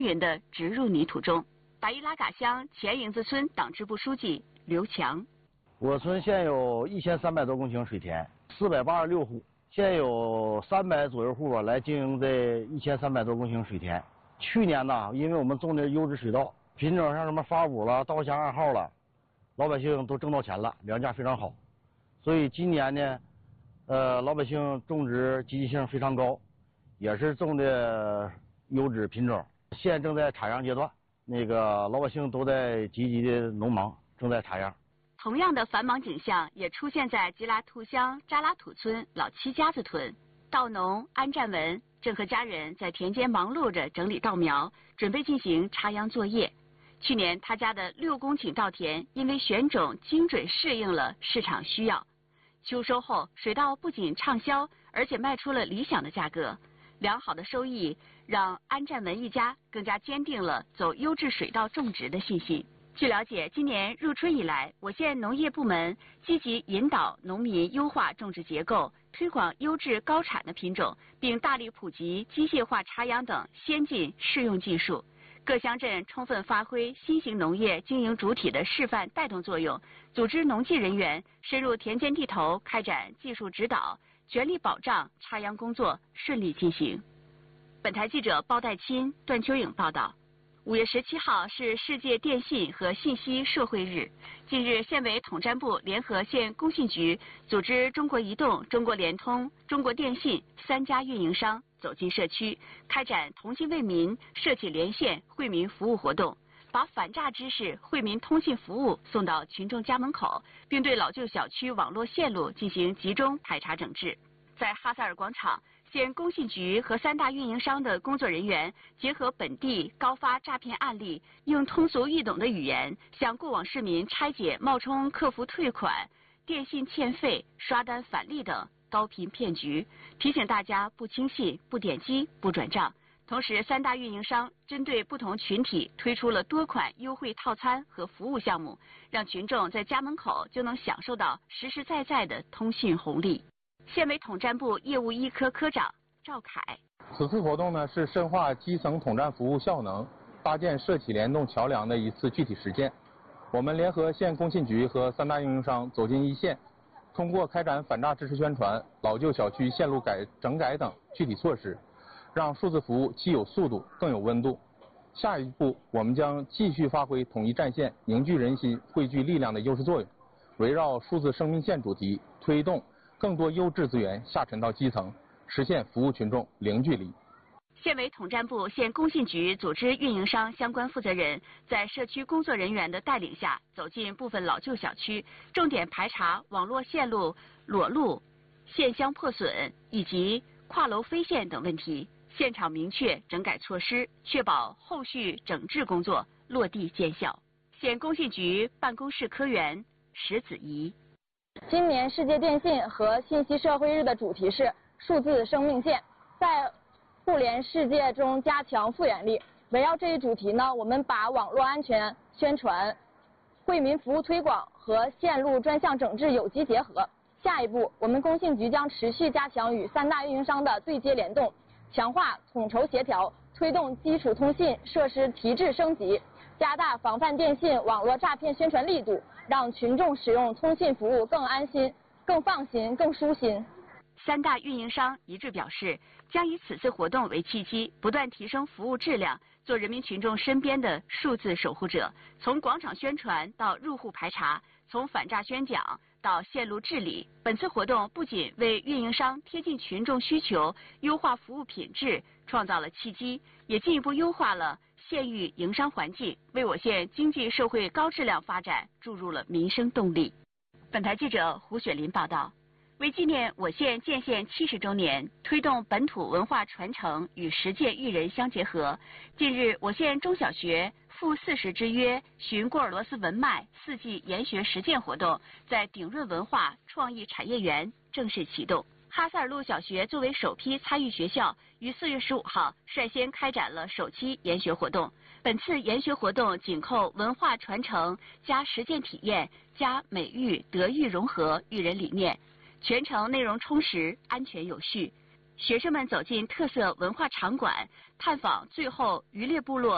人的植入泥土中。达依拉嘎乡前营子村党支部书记刘强， 我村现有1300多公顷水田，486户，现有300左右户来经营这1300多公顷水田。去年呢，因为我们种的优质水稻，品种像什么发5了、稻香2号了，老百姓都挣到钱了，粮价非常好。所以今年呢，老百姓种植积极性非常高，也是种的优质品种。现正在插秧阶段，老百姓都在积极的农忙，正在插秧。 同样的繁忙景象也出现在吉拉图乡扎拉土村老七家子屯。稻农安占文正和家人在田间忙碌着整理稻苗，准备进行插秧作业。去年他家的6公顷稻田因为选种精准适应了市场需要，秋收后水稻不仅畅销，而且卖出了理想的价格。良好的收益让安占文一家更加坚定了走优质水稻种植的信心。据了解，今年入春以来，我县农业部门积极引导农民优化种植结构，推广优质高产的品种，并大力普及机械化插秧等先进适用技术。各乡镇充分发挥新型农业经营主体的示范带动作用，组织农技人员深入田间地头开展技术指导，全力保障插秧工作顺利进行。本台记者包代钦、段秋颖报道。5月17号是世界电信和信息社会日。近日，县委统战部联合县工信局组织中国移动、中国联通、中国电信3家运营商走进社区，开展同心为民、社企连线惠民服务活动，把反诈知识、惠民通信服务送到群众家门口，并对老旧小区网络线路进行集中排查整治。在哈萨尔广场，县工信局和3大运营商的工作人员结合本地高发诈骗案例，用通俗易懂的语言向过往市民拆解冒充客服退款、电信欠费、刷单返利等高频骗局，提醒大家不轻信、不点击、不转账。同时，3大运营商针对不同群体推出了多款优惠套餐和服务项目，让群众在家门口就能享受到实实在在的通信红利。县委统战部业务1科科长赵凯， 此次活动呢是深化基层统战服务效能、搭建社企联动桥梁的一次具体实践。我们联合县工信局和3大运营商走进一线，通过开展反诈知识宣传、老旧小区线路整改等具体措施，让数字服务既有速度更有温度。下一步，我们将继续发挥统一战线、凝聚人心、汇聚力量的优势作用，围绕数字生命线主题，推动更多优质资源下沉到基层，实现服务群众零距离。 县委统战部县工信局组织运营商相关负责人在社区工作人员的带领下，走进部分老旧小区，重点排查网络线路裸露、线箱破损以及跨楼飞线等问题，现场明确整改措施，确保后续整治工作落地见效。县工信局办公室科员石子怡。 今年世界电信和信息社会日的主题是数字生命线，在互联世界中加强复原力。围绕这一主题呢，我们把网络安全宣传、惠民服务推广和线路专项整治有机结合。下一步，我们工信局将持续加强与3大运营商的对接联动，强化统筹协调，推动基础通信设施提质升级，加大防范电信网络诈骗宣传力度，让群众使用通信服务更安心、更放心、更舒心。 3大运营商一致表示，将以此次活动为契机，不断提升服务质量，做人民群众身边的数字守护者。从广场宣传到入户排查，从反诈宣讲到线路治理，本次活动不仅为运营商贴近群众需求、优化服务品质创造了契机，也进一步优化了县域营商环境，为我县经济社会高质量发展注入了民生动力。本台记者胡雪林报道。为纪念我县建县70周年，推动本土文化传承与实践育人相结合，近日我县中小学赴40之约寻郭尔罗斯文脉4季研学实践活动在鼎润文化创意产业园正式启动。哈萨尔路小学作为首批参与学校，于4月15号率先开展了首期研学活动。本次研学活动紧扣文化传承加实践体验加美育德育融合育人理念，全程内容充实、安全有序。学生们走进特色文化场馆，探访最后渔猎部落